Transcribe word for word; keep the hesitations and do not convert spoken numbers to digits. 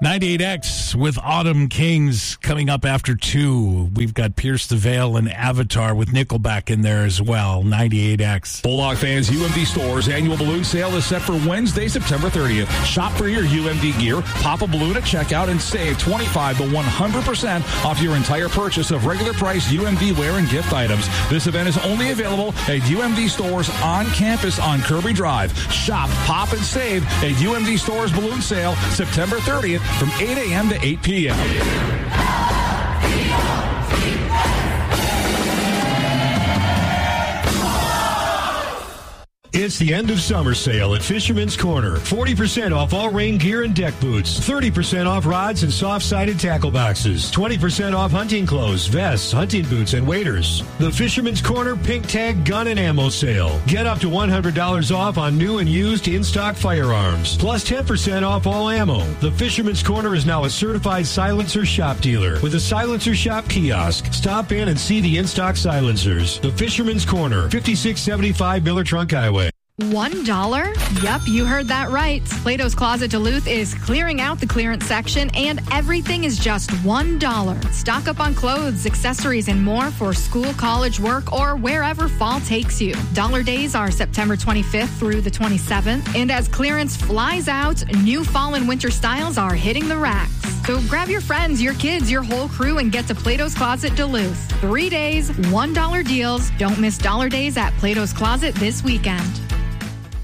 ninety-eight X with Autumn Kings coming up after two. We've got Pierce the Veil and Avatar with Nickelback in there as well. ninety-eight X. Bulldog fans, U M D Store's annual balloon sale is set for Wednesday, September thirtieth. Shop for your U M D gear, pop a balloon at checkout, and save twenty-five to one hundred percent off your entire purchase of regular price U M D wear and gift items. This event is only available at U M D Stores on campus on Kirby Drive. Shop, pop, and save at U M D Store's balloon sale September thirtieth from eight a.m. to eight p.m. It's the end of summer sale at Fisherman's Corner. forty percent off all rain gear and deck boots. thirty percent off rods and soft-sided tackle boxes. twenty percent off hunting clothes, vests, hunting boots, and waders. The Fisherman's Corner Pink Tag Gun and Ammo Sale. Get up to one hundred dollars off on new and used in-stock firearms. Plus ten percent off all ammo. The Fisherman's Corner is now a certified silencer shop dealer with a silencer shop kiosk. Stop in and see the in-stock silencers. The Fisherman's Corner, fifty-six seventy-five Miller Trunk Highway. One dollar? Yup, you heard that right. Plato's Closet Duluth is clearing out the clearance section, and everything is just one dollar. Stock up on clothes, accessories, and more for school, college, work, or wherever fall takes you. Dollar days are September twenty-fifth through the twenty-seventh, and as clearance flies out, new fall and winter styles are hitting the racks. So grab your friends, your kids, your whole crew, and get to Plato's Closet Duluth. Three days, one dollar deals. Don't miss dollar days at Plato's Closet this weekend.